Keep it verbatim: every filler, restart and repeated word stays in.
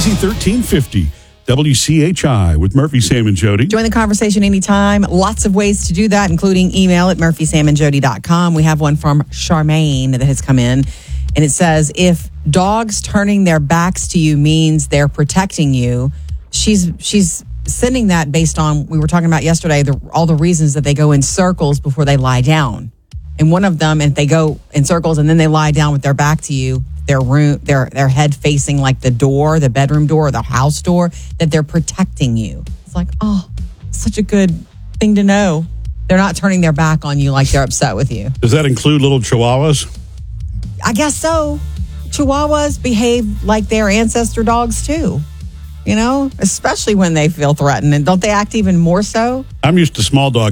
Easy thirteen fifty. W C H I with Murphy, Sam, and Jody. Join the conversation anytime. Lots of ways to do that, including email at murphy sam and jody dot com. We have one from Charmaine that has come in, and it says, if dogs turning their backs to you means they're protecting you, she's she's sending that based on, we were talking about yesterday, the, all the reasons that they go in circles before they lie down. And one of them, if they go in circles and then they lie down with their back to you, their room, their their head facing like the door, the bedroom door or the house door, that they're protecting you. It's like, oh, such a good thing to know. They're not turning their back on you like they're upset with you. Does that include little chihuahuas? I guess so. Chihuahuas behave like their ancestor dogs too. You know, especially when they feel threatened. And don't they act even more so? I'm used to small dogs.